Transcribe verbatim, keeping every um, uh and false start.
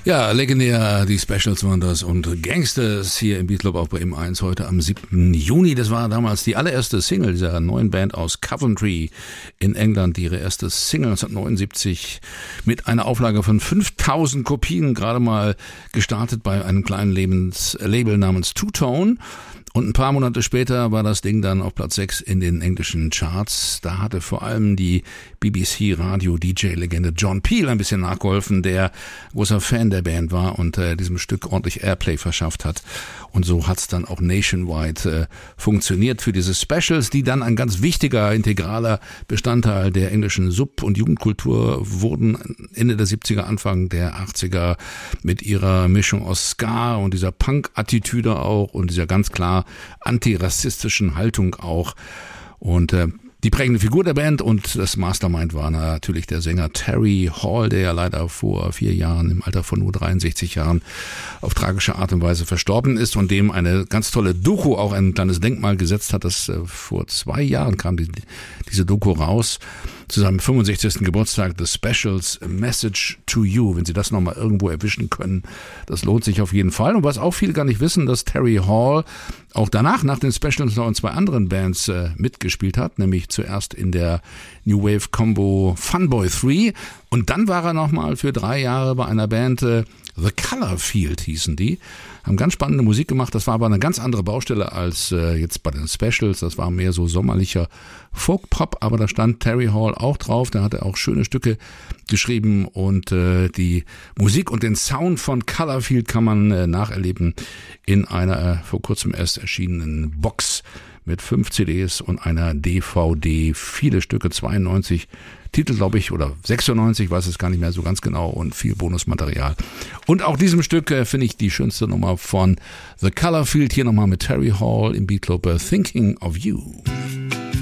Ja, legendär, die Specials waren das und Gangsters hier im Beatclub auch bei M eins heute am siebten Juni. Das war damals die allererste Single dieser neuen Band aus Coventry in England, die ihre erste Single neunzehnhundertneunundsiebzig mit einer Auflage von fünftausend Kopien gerade mal gestartet bei einem kleinen Lebens- Label namens Two Tone. Und ein paar Monate später war das Ding dann auf Platz sechs in den englischen Charts. Da hatte vor allem die B B C-Radio-D J-Legende John Peel ein bisschen nachgeholfen, der großer Fan der Band war und äh, diesem Stück ordentlich Airplay verschafft hat. Und so hat's dann auch nationwide äh, funktioniert für diese Specials, die dann ein ganz wichtiger, integraler Bestandteil der englischen Sub- und Jugendkultur wurden. Ende der siebziger, Anfang der achtziger mit ihrer Mischung aus Ska und dieser Punk-Attitüde auch und dieser ganz klar antirassistischen Haltung auch. Und äh, die prägende Figur der Band und das Mastermind war natürlich der Sänger Terry Hall, der ja leider vor vier Jahren im Alter von nur dreiundsechzig Jahren auf tragische Art und Weise verstorben ist und dem eine ganz tolle Doku auch ein kleines Denkmal gesetzt hat. Das äh, vor zwei Jahren kam die, diese Doku raus. Zu seinem fünfundsechzigsten Geburtstag, The Specials, A Message to You. Wenn Sie das nochmal irgendwo erwischen können, das lohnt sich auf jeden Fall. Und was auch viele gar nicht wissen, dass Terry Hall auch danach, nach den Specials, noch in zwei anderen Bands äh, mitgespielt hat, nämlich zuerst in der New Wave Combo Funboy drei und dann war er nochmal für drei Jahre bei einer Band, äh, The Color Field hießen die, haben ganz spannende Musik gemacht, das war aber eine ganz andere Baustelle als äh, jetzt bei den Specials, das war mehr so sommerlicher Folk-Pop, aber da stand Terry Hall auch drauf, da hat er auch schöne Stücke geschrieben und äh, die Musik und den Sound von Colorfield kann man äh, nacherleben in einer äh, vor kurzem erst erschienenen Box mit fünf C Ds und einer D V D, viele Stücke, zweiundneunzig Titel, glaube ich, oder sechsundneunzig, weiß es gar nicht mehr so ganz genau und viel Bonusmaterial. Und auch diesem Stück äh, finde ich die schönste Nummer von The Colorfield, hier nochmal mit Terry Hall im Beatclub, Thinking of You.